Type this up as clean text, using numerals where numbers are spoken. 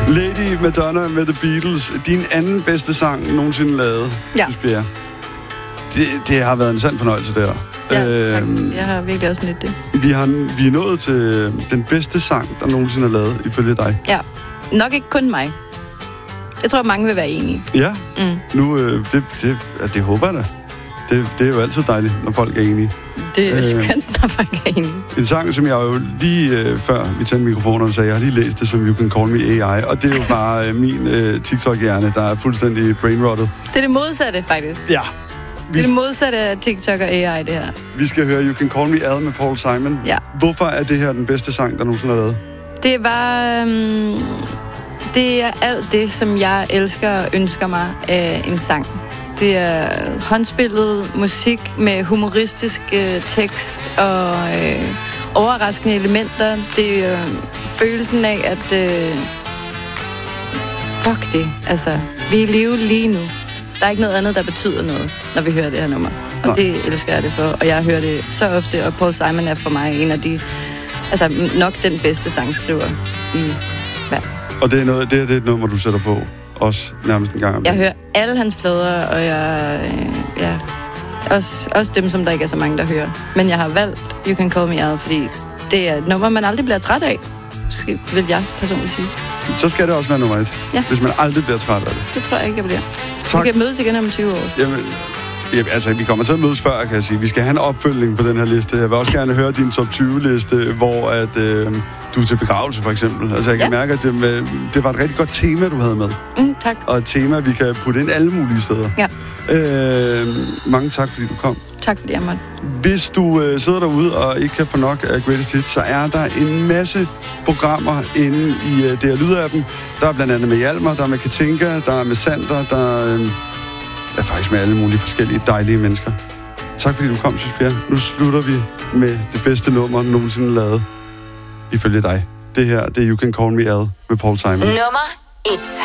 Lady Madonna med The Beatles. Din anden bedste sang nogensinde lavet, synes jeg. Det har været en sand fornøjelse der. Ja, jeg har virkelig også nyt det. Vi er nået til den bedste sang, der nogensinde er lavet, ifølge dig. Ja, nok ikke kun mig. Jeg tror, mange vil være enige. Ja, nu, det håber jeg da. Det er jo altid dejligt, når folk er enige. Det er skønt, når folk er enige. En sang, som jeg jo lige før vi tændte mikrofonerne, sagde, jeg har lige læst det som You Can Call Me AI, og det er jo bare min TikTok-hjerne, der er fuldstændig brainrottet. Det er det modsatte, faktisk. Ja. Det er det modsatte af TikTok og AI, det her. Vi skal høre You Can Call Me Al med Paul Simon. Ja. Hvorfor er det her den bedste sang, der nogensinde er lavet? Det var... det er alt det, som jeg elsker og ønsker mig af en sang. Det er håndspillet musik med humoristisk tekst og overraskende elementer. Det er følelsen af, at... fuck det. Altså, vi er i live lige nu. Der er ikke noget andet, der betyder noget, når vi hører det her nummer. Og det elsker jeg det for. Og jeg hører det så ofte, og Paul Simon er for mig en af de... Altså, nok den bedste sangskriver i verden. Og det er et nummer, du sætter på også nærmest en gang om jeg hører alle hans plader, og jeg... Også dem, som der ikke er så mange, der hører. Men jeg har valgt You Can Call Me Al, fordi det er et nummer, man aldrig bliver træt af. Vil jeg personligt sige. Så skal det også være nummer 1. Ja. Hvis man aldrig bliver træt af det. Det tror jeg ikke, jeg bliver. Tak. Vi kan mødes igen om 20 år. Jamen, altså, vi kommer til at mødes før, kan jeg sige. Vi skal have en opfølgning på den her liste. Jeg vil også gerne høre din top 20-liste, hvor at, du er til begravelse, for eksempel. Altså, jeg kan mærke, at det var et rigtig godt tema, du havde med. Tak. Og et tema, vi kan putte ind alle mulige steder. Ja. Mange tak, fordi du kom. Tak, fordi jeg måtte. Hvis du sidder derude og ikke kan få nok af Greatest Hits, så er der en masse programmer inde i DR Lyd-appen. Der er blandt andet med Hjalmar, der er med Katinka, der er med Sander, der er faktisk med alle mulige forskellige dejlige mennesker. Tak fordi du kom, Sysbjerg. Nu slutter vi med det bedste nummer nogensinde lavet, ifølge dig. Det her, det er You Can Call Me Al med Paul Simon. Nummer 1.